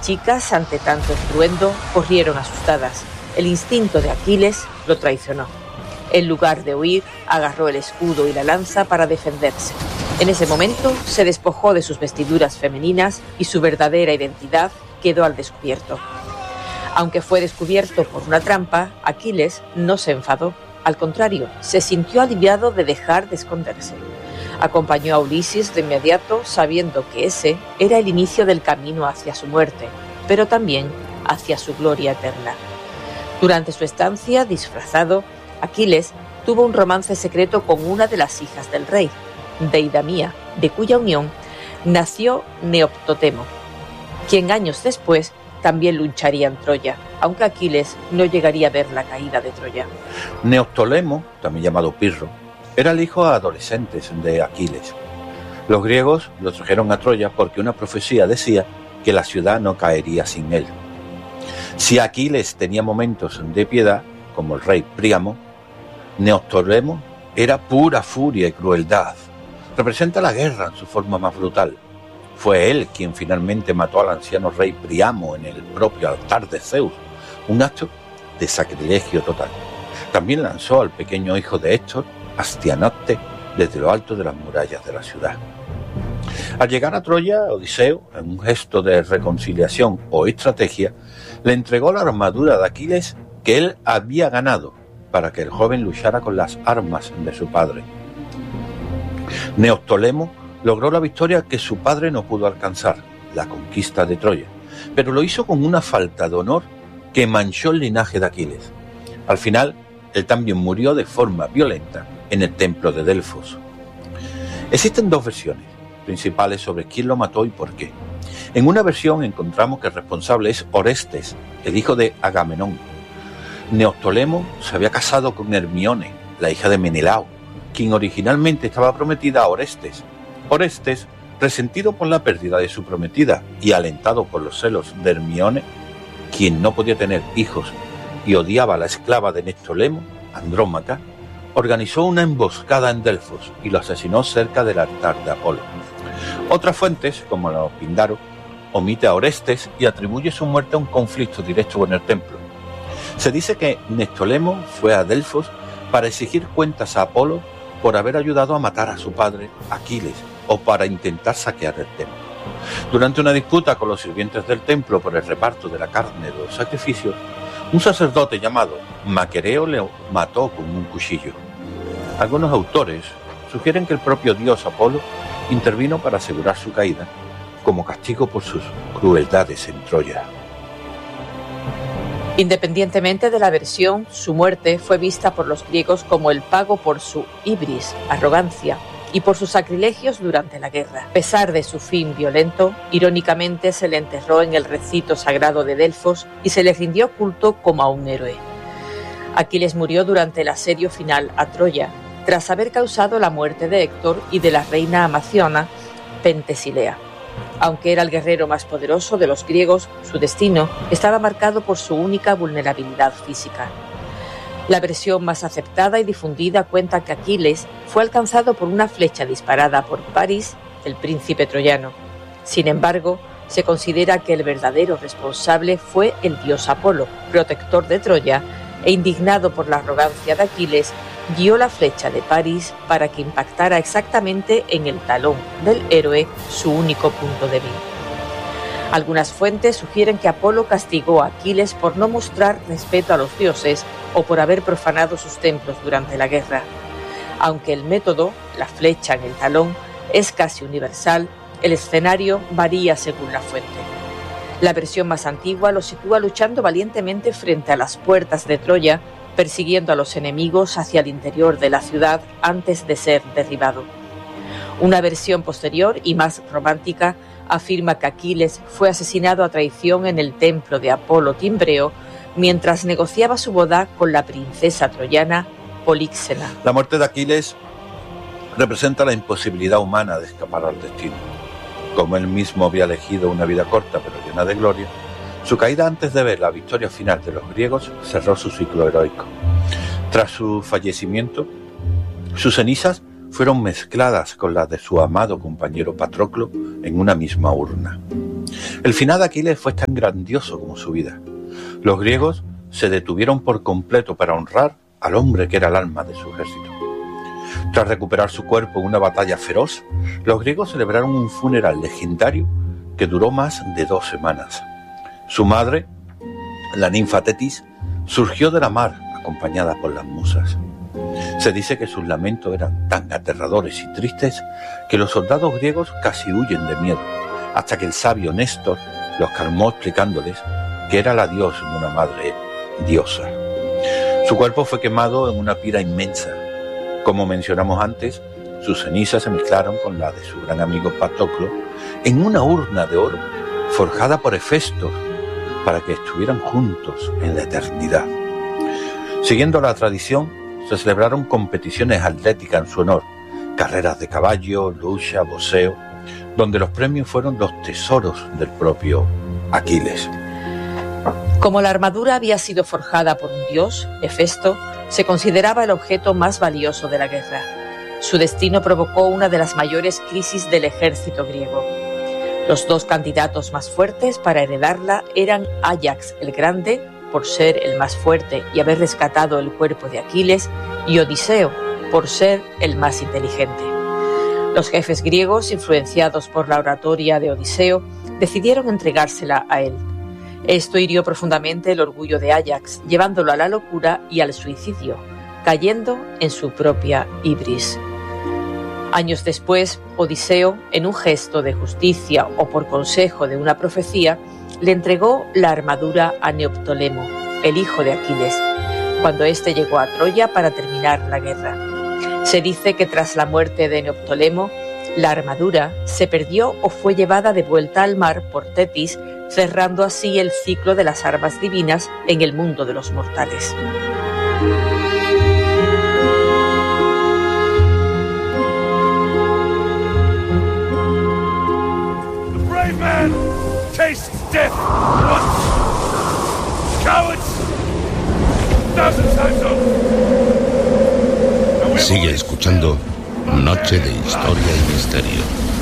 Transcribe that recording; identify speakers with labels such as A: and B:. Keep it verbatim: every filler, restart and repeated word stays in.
A: chicas, ante tanto estruendo, corrieron asustadas. El instinto de Aquiles lo traicionó. En lugar de huir, agarró el escudo y la lanza para defenderse. En ese momento se despojó de sus vestiduras femeninas y su verdadera identidad quedó al descubierto. Aunque fue descubierto por una trampa, Aquiles no se enfadó. Al contrario, se sintió aliviado de dejar de esconderse. Acompañó a Ulises de inmediato, sabiendo que ese era el inicio del camino hacia su muerte, pero también hacia su gloria eterna. Durante su estancia, disfrazado, Aquiles tuvo un romance secreto con una de las hijas del rey, Deidamía, de cuya unión nació Neoptotemo, quien años después también lucharía en Troya, aunque Aquiles no llegaría a ver la caída de Troya.
B: Neoptolemo, también llamado Pirro, era el hijo adolescente de Aquiles. Los griegos lo trajeron a Troya porque una profecía decía que la ciudad no caería sin él. Si Aquiles tenía momentos de piedad, como el rey Príamo, Neoptolemo era pura furia y crueldad. Representa la guerra en su forma más brutal. Fue él quien finalmente mató al anciano rey Príamo en el propio altar de Zeus, un acto de sacrilegio total. También lanzó al pequeño hijo de Héctor, Astianote, desde lo alto de las murallas de la ciudad. Al llegar a Troya, Odiseo, en un gesto de reconciliación o estrategia, le entregó la armadura de Aquiles que él había ganado para que el joven luchara con las armas de su padre. Neoptolemo logró la victoria que su padre no pudo alcanzar, la conquista de Troya, pero lo hizo con una falta de honor que manchó el linaje de Aquiles. Al final, él también murió de forma violenta en el templo de Delfos. Existen dos versiones principales sobre quién lo mató y por qué. En una versión encontramos que el responsable es Orestes, el hijo de Agamenón. Neoptolemo se había casado con Hermione, la hija de Menelao, quien originalmente estaba prometida a Orestes. Orestes, resentido por la pérdida de su prometida y alentado por los celos de Hermione, quien no podía tener hijos y odiaba a la esclava de Neoptolemo, Andrómaca, organizó una emboscada en Delfos y lo asesinó cerca del altar de Apolo. Otras fuentes, como la Pindaro, omite a Orestes y atribuye su muerte a un conflicto directo con el templo. Se dice que Neoptolemo fue a Delfos para exigir cuentas a Apolo por haber ayudado a matar a su padre, Aquiles, o para intentar saquear el templo. Durante una disputa con los sirvientes del templo por el reparto de la carne de los sacrificios, un sacerdote llamado Maquereo le mató con un cuchillo. Algunos autores sugieren que el propio dios Apolo intervino para asegurar su caída, como castigo por sus crueldades en Troya.
A: Independientemente de la versión, su muerte fue vista por los griegos como el pago por su ibris, arrogancia, y por sus sacrilegios durante la guerra. A pesar de su fin violento, irónicamente se le enterró en el recinto sagrado de Delfos y se le rindió culto como a un héroe. Aquiles murió durante el asedio final a Troya, tras haber causado la muerte de Héctor y de la reina amaziona Pentesilea. Aunque era el guerrero más poderoso de los griegos, su destino estaba marcado por su única vulnerabilidad física. La versión más aceptada y difundida cuenta que Aquiles fue alcanzado por una flecha disparada por París, el príncipe troyano. Sin embargo, se considera que el verdadero responsable fue el dios Apolo, protector de Troya, e indignado por la arrogancia de Aquiles, guió la flecha de París para que impactara exactamente en el talón del héroe, su único punto débil. Algunas fuentes sugieren que Apolo castigó a Aquiles por no mostrar respeto a los dioses o por haber profanado sus templos durante la guerra. Aunque el método, la flecha en el talón, es casi universal, el escenario varía según la fuente. La versión más antigua lo sitúa luchando valientemente frente a las puertas de Troya, persiguiendo a los enemigos hacia el interior de la ciudad antes de ser derribado. Una versión posterior y más romántica afirma que Aquiles fue asesinado a traición en el templo de Apolo Timbreo mientras negociaba su boda con la princesa troyana Políxena.
B: La muerte de Aquiles representa la imposibilidad humana de escapar al destino. Como él mismo había elegido una vida corta pero llena de gloria, su caída antes de ver la victoria final de los griegos cerró su ciclo heroico. Tras su fallecimiento, sus cenizas fueron mezcladas con las de su amado compañero Patroclo en una misma urna. El final de Aquiles fue tan grandioso como su vida. Los griegos se detuvieron por completo para honrar al hombre que era el alma de su ejército. Tras recuperar su cuerpo en una batalla feroz, los griegos celebraron un funeral legendario que duró más de dos semanas. Su madre, la ninfa Tetis, surgió de la mar acompañada por las musas. Se dice que sus lamentos eran tan aterradores y tristes que los soldados griegos casi huyen de miedo, hasta que el sabio Néstor los calmó explicándoles que era la diosa de una madre diosa. Su cuerpo fue quemado en una pira inmensa. Como mencionamos antes, sus cenizas se mezclaron con la de su gran amigo Patroclo en una urna de oro forjada por Hefesto para que estuvieran juntos en la eternidad. Siguiendo la tradición, se celebraron competiciones atléticas en su honor, carreras de caballo, lucha, boxeo, donde los premios fueron los tesoros del propio Aquiles.
A: Como la armadura había sido forjada por un dios, Hefesto, se consideraba el objeto más valioso de la guerra. Su destino provocó una de las mayores crisis del ejército griego. Los dos candidatos más fuertes para heredarla eran Áyax el Grande, por ser el más fuerte y haber rescatado el cuerpo de Aquiles, y Odiseo, por ser el más inteligente. Los jefes griegos, influenciados por la oratoria de Odiseo, decidieron entregársela a él. Esto hirió profundamente el orgullo de Áyax, llevándolo a la locura y al suicidio, cayendo en su propia ibris. Años después, Odiseo, en un gesto de justicia o por consejo de una profecía, le entregó la armadura a Neoptólemo, el hijo de Aquiles, cuando éste llegó a Troya para terminar la guerra. Se dice que tras la muerte de Neoptólemo, la armadura se perdió o fue llevada de vuelta al mar por Tetis, cerrando así el ciclo de las armas divinas en el mundo de los mortales.
C: The brave man tastes death once. Cowards, thousand times over.
D: Sigue escuchando Noche de Historia y Misterio.